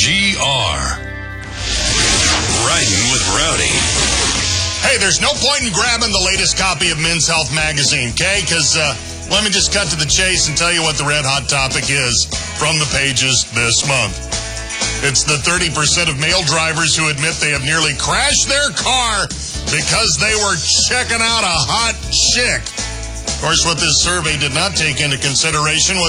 WGR. Riding with Rowdy. Hey, there's no point in grabbing the latest copy of Men's Health magazine, okay? Because let me just cut to the chase and tell you what the red hot topic is from the pages this month. It's the 30% of male drivers who admit they have nearly crashed their car because they were checking out a hot chick. Of course, what this survey did not take into consideration was